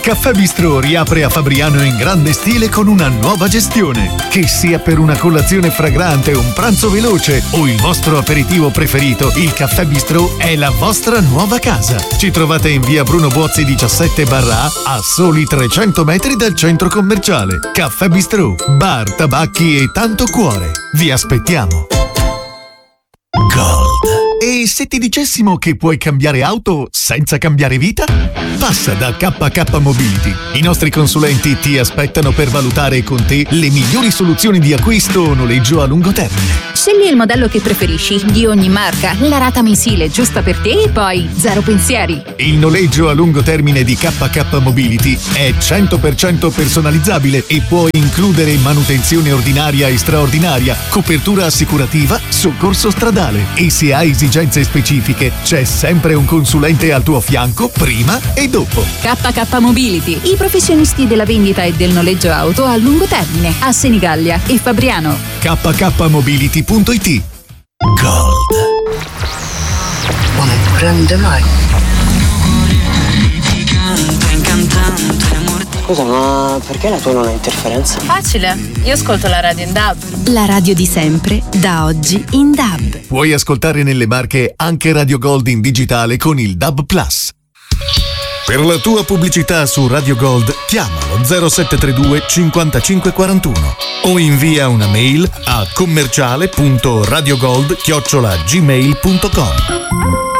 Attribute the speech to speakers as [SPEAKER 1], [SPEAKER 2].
[SPEAKER 1] Caffè Bistrò riapre a Fabriano in grande stile con una nuova gestione. Che sia per una colazione fragrante, un pranzo veloce o il vostro aperitivo preferito, il Caffè Bistrò è la vostra nuova casa. Ci trovate in via Bruno Buozzi 17/A a soli 300 metri dal centro commerciale. Caffè Bistrò, bar, tabacchi e tanto cuore. Vi aspettiamo. Gold. E se ti dicessimo che puoi cambiare auto senza cambiare vita? Passa da KK Mobility. I nostri consulenti ti aspettano per valutare con te le migliori soluzioni di acquisto o noleggio a lungo termine.
[SPEAKER 2] Scegli il modello che preferisci, di ogni marca, la rata mensile giusta per te e poi zero pensieri.
[SPEAKER 1] Il noleggio a lungo termine di KK Mobility è 100% personalizzabile e può includere manutenzione ordinaria e straordinaria, copertura assicurativa, soccorso stradale. E se hai esigenze specifiche, c'è sempre un consulente al tuo fianco prima e dopo.
[SPEAKER 2] KK Mobility, i professionisti della vendita e del noleggio auto a lungo termine, a Senigallia e Fabriano.
[SPEAKER 1] KKmobility.it. Gold.
[SPEAKER 3] Come prende mai? Scusa, ma perché la tua non ha interferenza?
[SPEAKER 4] Facile, io ascolto la radio in DAB.
[SPEAKER 2] La radio di sempre, da oggi in DAB.
[SPEAKER 1] Puoi ascoltare nelle Marche anche Radio Gold in digitale con il DAB+. Per la tua pubblicità su Radio Gold chiamalo 0732 55 41 o invia una mail a commerciale.radiogold@gmail.com.